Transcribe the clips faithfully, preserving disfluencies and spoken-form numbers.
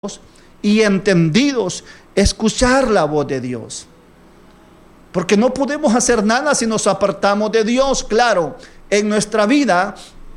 y entendidos escuchar la voz de Dios. Porque no podemos hacer nada si nos apartamos de Dios. Claro, en nuestra vida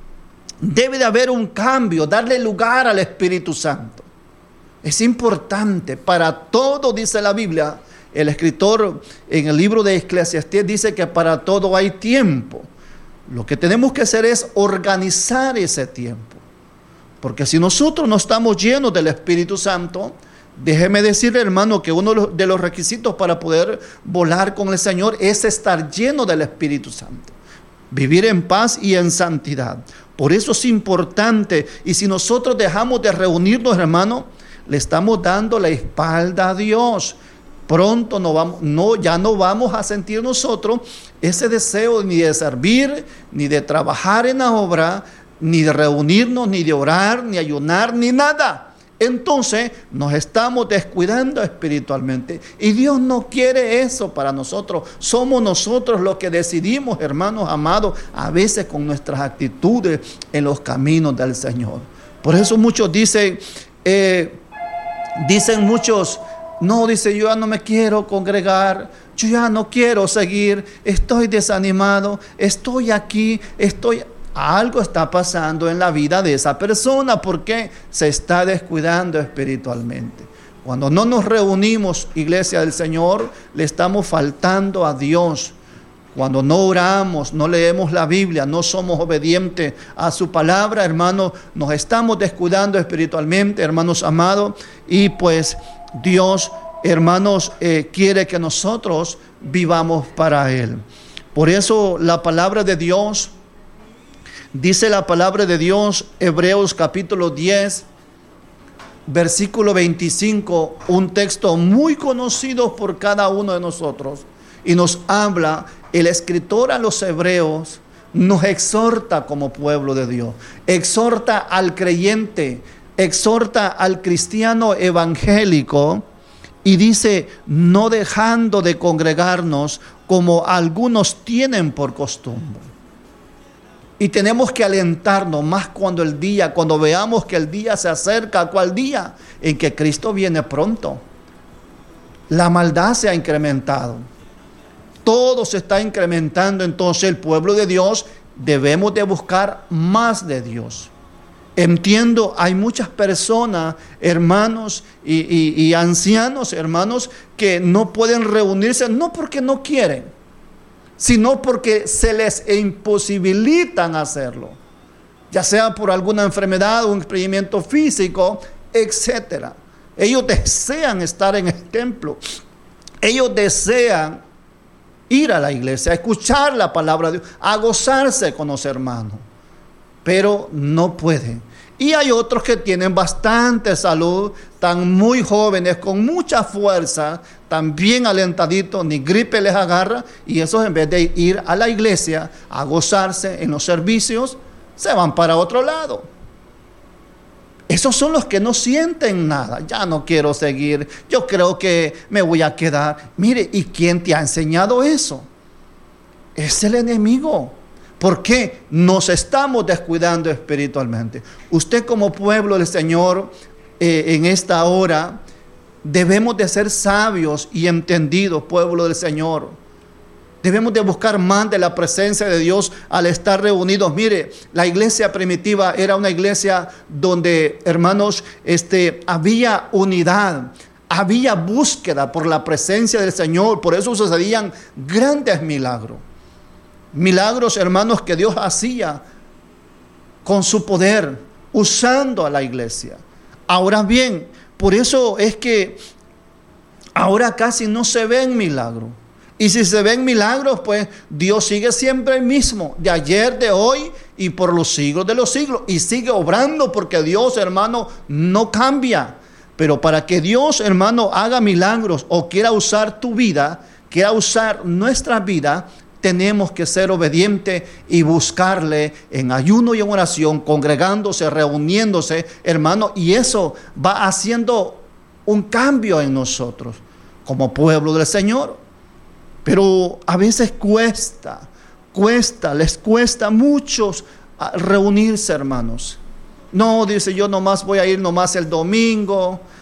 debe de haber un cambio, darle lugar al Espíritu Santo. Es importante para todo, dice la Biblia. El escritor en el libro de Eclesiastés dice que para todo hay tiempo. Lo que tenemos que hacer es organizar ese tiempo. Porque si nosotros no estamos llenos del Espíritu Santo, déjeme decirle, hermano, que uno de los requisitos para poder volar con el Señor es estar lleno del Espíritu Santo. Vivir en paz y en santidad. Por eso es importante. Y si nosotros dejamos de reunirnos, hermano, le estamos dando la espalda a Dios. Pronto no vamos, no, ya no vamos a sentir nosotros ese deseo ni de servir, ni de trabajar en la obra, ni de reunirnos, ni de orar, ni ayunar, ni nada. Entonces nos estamos descuidando espiritualmente. Y Dios no quiere eso para nosotros. Somos nosotros los que decidimos, hermanos amados, a veces con nuestras actitudes en los caminos del Señor. Por eso muchos dicen, eh, dicen muchos, no, dice, yo ya no me quiero congregar, yo ya no quiero seguir, estoy desanimado, estoy aquí, estoy... Algo está pasando en la vida de esa persona porque se está descuidando espiritualmente. Cuando no nos reunimos, iglesia del Señor, le estamos faltando a Dios. Cuando no oramos, no leemos la Biblia, no somos obedientes a su palabra, hermanos, nos estamos descuidando espiritualmente, hermanos amados, y pues Dios, hermanos, eh, quiere que nosotros vivamos para Él. Por eso la palabra de Dios, dice la palabra de Dios, Hebreos capítulo diez, versículo veinticinco, un texto muy conocido por cada uno de nosotros. Y nos habla, el escritor a los hebreos nos exhorta como pueblo de Dios. Exhorta al creyente, exhorta al cristiano evangélico y dice, no dejando de congregarnos como algunos tienen por costumbre. Y tenemos que alentarnos más cuando el día, cuando veamos que el día se acerca. ¿Cuál día? En que Cristo viene pronto. La maldad se ha incrementado. Todo se está incrementando. Entonces el pueblo de Dios debemos de buscar más de Dios. Entiendo, hay muchas personas, hermanos y, y, y ancianos, hermanos, que no pueden reunirse, no porque no quieren, sino porque se les imposibilitan hacerlo, ya sea por alguna enfermedad, un impedimento físico, etcétera. Ellos desean estar en el templo, ellos desean ir a la iglesia, a escuchar la palabra de Dios, a gozarse con los hermanos, pero no pueden. Y hay otros que tienen bastante salud, están muy jóvenes, con mucha fuerza, tan bien alentaditos, ni gripe les agarra, y esos en vez de ir a la iglesia a gozarse en los servicios, se van para otro lado. Esos son los que no sienten nada. Ya no quiero seguir, yo creo que me voy a quedar. Mire, ¿y quién te ha enseñado eso? Es el enemigo. ¿Por qué? Nos estamos descuidando espiritualmente. Usted como pueblo del Señor, eh, en esta hora, debemos de ser sabios y entendidos, pueblo del Señor. Debemos de buscar más de la presencia de Dios al estar reunidos. Mire, la iglesia primitiva era una iglesia donde, hermanos, este, había unidad, había búsqueda por la presencia del Señor. Por eso sucedían grandes milagros. Milagros, hermanos, que Dios hacía con su poder, usando a la iglesia. Ahora bien, por eso es que ahora casi no se ven milagros. Y si se ven milagros, pues Dios sigue siempre el mismo, de ayer, de hoy y por los siglos de los siglos. Y sigue obrando porque Dios, hermano, no cambia. Pero para que Dios, hermano, haga milagros o quiera usar tu vida, quiera usar nuestra vida, tenemos que ser obedientes y buscarle en ayuno y en oración, congregándose, reuniéndose, hermano, y eso va haciendo un cambio en nosotros como pueblo del Señor. Pero a veces cuesta, cuesta, les cuesta a muchos reunirse, hermanos. No, dice, yo nomás voy a ir nomás el domingo.